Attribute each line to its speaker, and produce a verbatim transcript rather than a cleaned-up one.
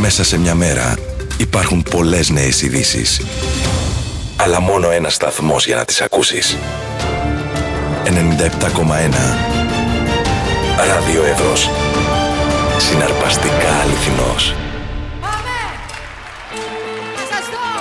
Speaker 1: Μέσα σε μια μέρα υπάρχουν πολλές νέες ειδήσεις. Αλλά μόνο ένας σταθμός για να τις ακούσεις. ενενήντα επτά κόμμα ένα Ράδιο Εύρος. Συναρπαστικά αληθινός.